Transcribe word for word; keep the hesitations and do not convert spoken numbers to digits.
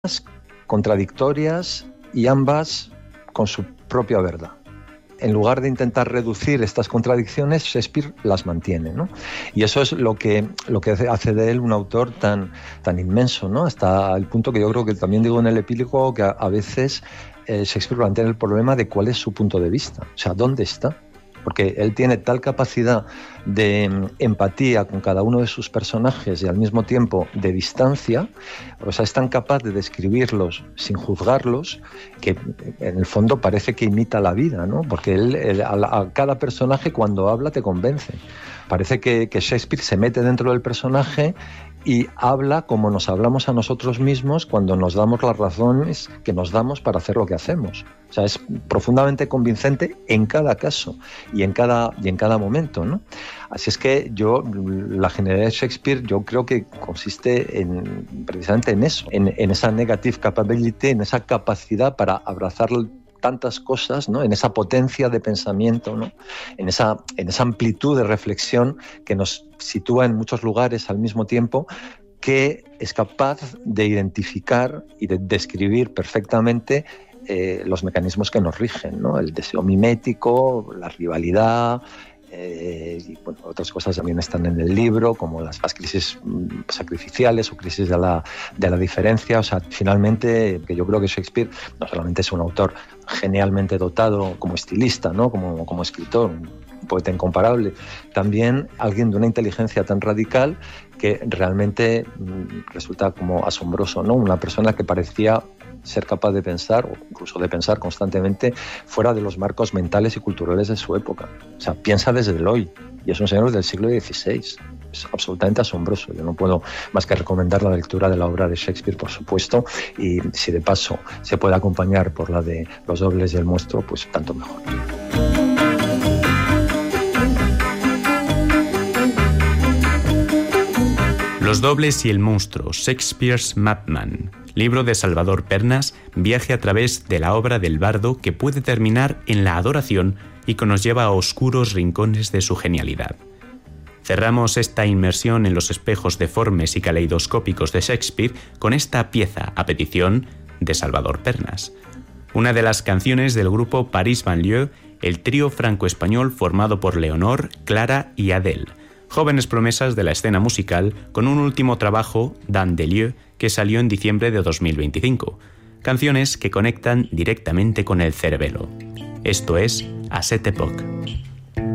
contradictorias y ambas con su propia verdad. En lugar de intentar reducir estas contradicciones, Shakespeare las mantiene, ¿no? Y eso es lo que, lo que hace de él un autor tan, tan inmenso, ¿no? Hasta el punto que yo creo que también digo en el epílogo que a, a veces eh, Shakespeare plantea el problema de cuál es su punto de vista, o sea, ¿dónde está? Porque él tiene tal capacidad de empatía con cada uno de sus personajes y al mismo tiempo de distancia, o sea, es tan capaz de describirlos sin juzgarlos que en el fondo parece que imita la vida, ¿no? Porque él, él a, a cada personaje cuando habla te convence. Parece que, que Shakespeare se mete dentro del personaje y habla como nos hablamos a nosotros mismos cuando nos damos las razones que nos damos para hacer lo que hacemos. O sea, es profundamente convincente en cada caso y en cada, y en cada momento, ¿no? Así es que yo, la genialidad de Shakespeare, yo creo que consiste en, precisamente en eso, en, en esa negative capability, en esa capacidad para abrazar tantas cosas, ¿no? En esa potencia de pensamiento, ¿no? En esa, en esa amplitud de reflexión que nos sitúa en muchos lugares al mismo tiempo, que es capaz de identificar y de describir perfectamente eh, los mecanismos que nos rigen, ¿no? El deseo mimético, la rivalidad, Eh, y bueno, otras cosas también están en el libro, como las, las crisis sacrificiales o crisis de la, de la diferencia. O sea, finalmente, que yo creo que Shakespeare no solamente es un autor genialmente dotado como estilista, ¿no? como, como escritor, un poeta incomparable, también alguien de una inteligencia tan radical que realmente mmm, resulta como asombroso, ¿no? Una persona que parecía ser capaz de pensar, o incluso de pensar constantemente fuera de los marcos mentales y culturales de su época. O sea, piensa desde el hoy, y es un señor del siglo dieciséis. Es absolutamente asombroso. Yo no puedo más que recomendar la lectura de la obra de Shakespeare, por supuesto, y si de paso se puede acompañar por la de Los dobles y el monstruo, pues tanto mejor. Los dobles y el monstruo, Shakespeare's Madman, libro de Salvador Pernas, viaje a través de la obra del bardo que puede terminar en la adoración y que nos lleva a oscuros rincones de su genialidad. Cerramos esta inmersión en los espejos deformes y caleidoscópicos de Shakespeare con esta pieza a petición de Salvador Pernas, una de las canciones del grupo Paris Banlieue, el trío franco-español formado por Leonor, Clara y Adele, jóvenes promesas de la escena musical, con un último trabajo, Dandelieu, que salió en diciembre de dos mil veinticinco. Canciones que conectan directamente con el cerebelo. Esto es A Cette Époque.